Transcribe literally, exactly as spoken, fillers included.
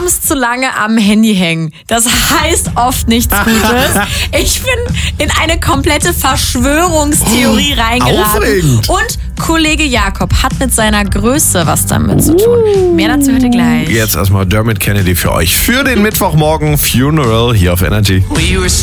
abends zu lange am Handy hängen. Das heißt oft nichts Gutes. Ich bin in eine komplette Verschwörungstheorie oh, reingeraten. Aufregend. Und Kollege Jakob hat mit seiner Größe was damit zu tun. Mehr dazu hört ihr gleich. Jetzt erstmal Dermot Kennedy für euch. Für den Mittwochmorgen Funeral hier auf Energy.